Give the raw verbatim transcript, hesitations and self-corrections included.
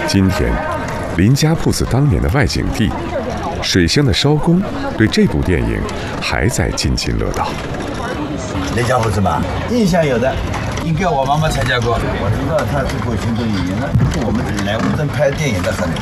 今天，林家铺子当年的外景地，水乡的艄公，对这部电影还在津津乐道。 林家铺子吧，印象有的，应该我妈妈参加过。我知道她是过群众演员的，我们来乌镇拍电影的很多。